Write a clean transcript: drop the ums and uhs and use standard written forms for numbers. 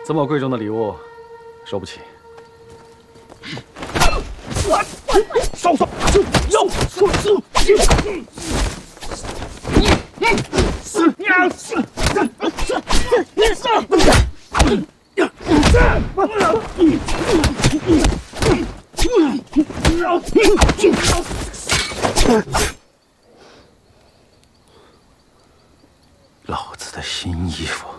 这么贵重的礼物，收不起。 稍等，要老子的新衣服。